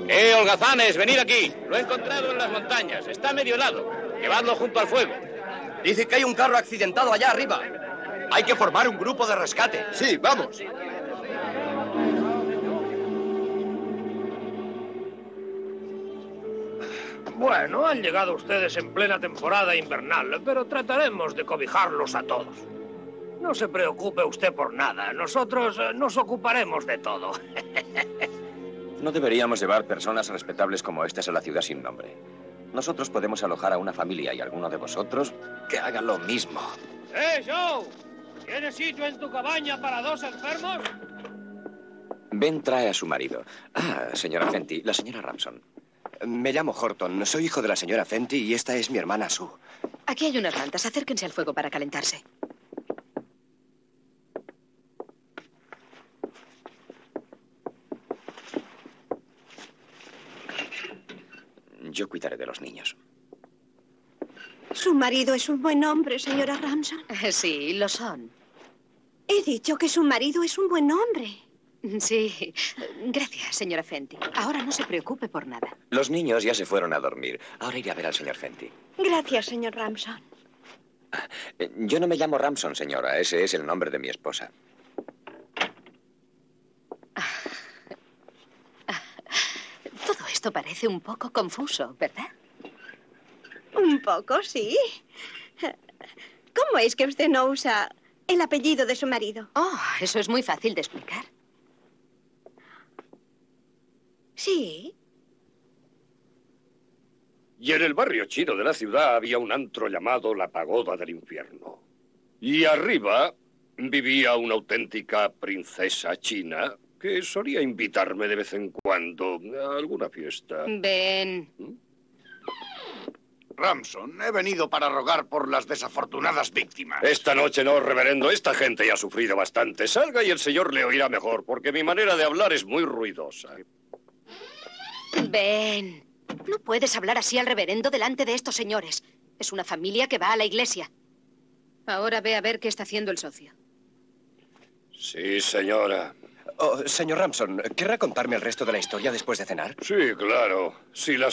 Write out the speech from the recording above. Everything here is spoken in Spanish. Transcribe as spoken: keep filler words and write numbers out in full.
¡Eh, holgazanes, venid aquí! Lo he encontrado en las montañas. Está medio helado. Llevadlo junto al fuego. Dice que hay un carro accidentado allá arriba. Hay que formar un grupo de rescate. Sí, vamos. Bueno, han llegado ustedes en plena temporada invernal, pero trataremos de cobijarlos a todos. No se preocupe usted por nada. Nosotros eh, nos ocuparemos de todo. No deberíamos llevar personas respetables como estas a la ciudad sin nombre. Nosotros podemos alojar a una familia y alguno de vosotros que haga lo mismo. ¡Eh, Joe! ¿Tienes sitio en tu cabaña para dos enfermos? Ben trae a su marido. Ah, señora Fenty, la señora Ramson. Me llamo Horton, soy hijo de la señora Fenty y esta es mi hermana Sue. Aquí hay unas mantas. Acérquense al fuego para calentarse. Yo cuidaré de los niños. Su marido es un buen hombre, señora Ramson. Sí, lo son. He dicho que su marido es un buen hombre. Sí. Gracias, señora Fenty. Ahora no se preocupe por nada. Los niños ya se fueron a dormir. Ahora iré a ver al señor Fenty. Gracias, señor Ramson. Eh, Yo no me llamo Ramson, señora. Ese es el nombre de mi esposa. Todo esto parece un poco confuso, ¿verdad? Un poco, sí. ¿Cómo es que usted no usa el apellido de su marido? Oh, eso es muy fácil de explicar. Sí. Y en el barrio chino de la ciudad había un antro llamado la Pagoda del Infierno. Y arriba vivía una auténtica princesa china que solía invitarme de vez en cuando a alguna fiesta. Ben. Ramson, he venido para rogar por las desafortunadas víctimas. Esta noche no, reverendo. Esta gente ya ha sufrido bastante. Salga y el señor le oirá mejor, porque mi manera de hablar es muy ruidosa. Ben. No puedes hablar así al reverendo delante de estos señores. Es una familia que va a la iglesia. Ahora ve a ver qué está haciendo el socio. Sí, señora. Oh, señor Ramson, ¿querrá contarme el resto de la historia después de cenar? Sí, claro. Si la